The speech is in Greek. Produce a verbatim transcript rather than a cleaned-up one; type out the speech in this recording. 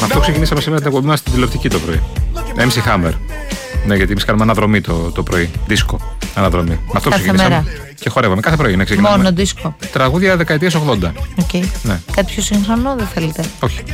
Με αυτό ξεκινήσαμε σήμερα την εκπομπή μας στην τηλεοπτική το πρωί. εμ σι Hammer. Ναι, γιατί εμείς κάνουμε αναδρομή το, το πρωί. Δίσκο. Αναδρομή. Με αυτό Κάθε ξεκινήσαμε. μέρα. Και χορεύαμε κάθε πρωί. Να ξεκινάμε. Μόνο δίσκο. Τραγούδια δεκαετίας ογδόντα. Okay. Ναι. Κάτι πιο σύγχρονο δεν θέλετε? Όχι.